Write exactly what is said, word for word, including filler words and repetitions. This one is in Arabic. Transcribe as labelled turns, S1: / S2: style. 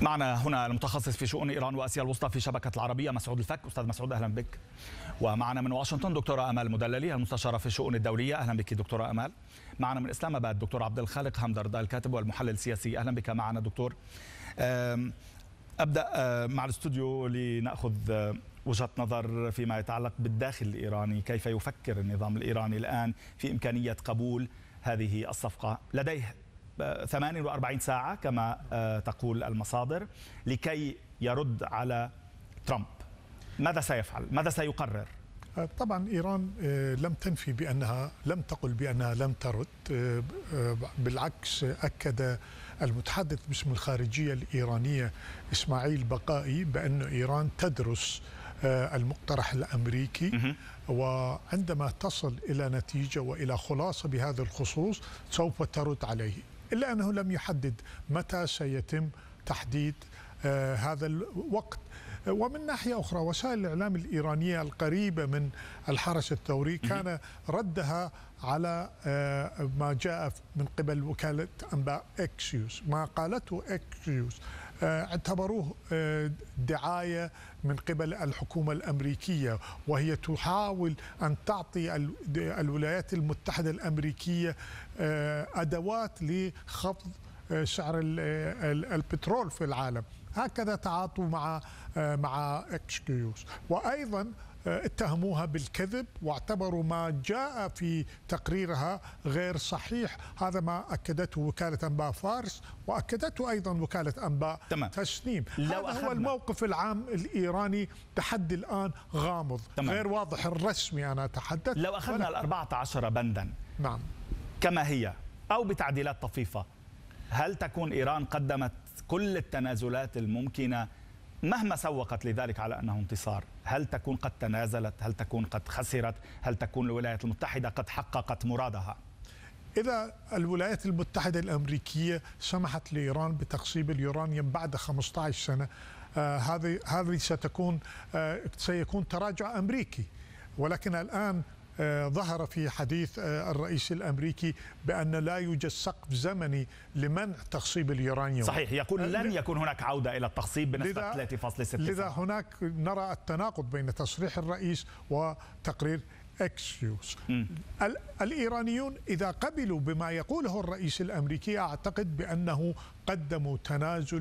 S1: معنا هنا المتخصص في شؤون إيران وآسيا الوسطى في شبكة العربية مسعود الفك. أستاذ مسعود أهلا بك. ومعنا من واشنطن دكتورة آمال المدللي المستشارة في الشؤون الدولية. أهلا بك دكتورة آمال. معنا من إسلام آباد دكتور عبد الخالق همدرد الكاتب والمحلل السياسي. أهلا بك معنا دكتور. أبدأ مع الاستوديو لنأخذ وجهة نظر فيما يتعلق بالداخل الإيراني، كيف يفكر النظام الإيراني الآن في إمكانية قبول هذه الصفقة. لديه ثمانية وأربعين ساعة كما تقول المصادر لكي يرد على ترامب. ماذا سيفعل؟ ماذا سيقرر؟
S2: طبعا إيران لم تنفي بأنها لم تقل بأنها لم ترد، بالعكس أكد المتحدث باسم الخارجية الإيرانية إسماعيل بقائي بأن إيران تدرس المقترح الأمريكي، وعندما تصل إلى نتيجة وإلى خلاصة بهذا الخصوص سوف ترد عليه، إلا أنه لم يحدد متى سيتم تحديد هذا الوقت. ومن ناحية أخرى وسائل الإعلام الإيرانية القريبة من الحرس الثوري كان ردها على ما جاء من قبل وكالة أنباء إكسيوس. ما قالته إكسيوس اعتبروه دعاية من قبل الحكومة الأمريكية، وهي تحاول أن تعطي الولايات المتحدة الأمريكية أدوات لخفض سعر البترول في العالم. هكذا تعاطوا مع مع إكسيوس، وأيضا اتهموها بالكذب واعتبروا ما جاء في تقريرها غير صحيح. هذا ما أكدته وكالة أنباء فارس وأكدته أيضا وكالة أنباء تمام. تسنيم. هذا هو الموقف العام الإيراني لحد الآن غامض تمام. غير واضح الرسمي. أنا أتحدث
S1: لو أخذنا الأربعة عشر بندا
S2: نعم
S1: كما هي أو بتعديلات طفيفة، هل تكون إيران قدمت كل التنازلات الممكنة مهما سوقت لذلك على أنه انتصار؟ هل تكون قد تنازلت؟ هل تكون قد خسرت؟ هل تكون الولايات المتحدة قد حققت مرادها؟
S2: إذا الولايات المتحدة الأمريكية سمحت لإيران بتخصيب اليورانيوم بعد خمسة عشر سنة، آه هذه هذه ستكون آه سيكون تراجع أمريكي. ولكن الآن آه ظهر في حديث آه الرئيس الأمريكي بأن لا يوجد سقف زمني لمنع تخصيب اليورانيوم.
S1: صحيح، يقول لن يكون هناك عودة إلى التخصيب بنسبة ثلاثة فاصلة ستة.
S2: لذا هناك نرى التناقض بين تصريح الرئيس وتقرير إكسيوس. الإيرانيون إذا قبلوا بما يقوله الرئيس الأمريكي أعتقد بأنه قدموا تنازل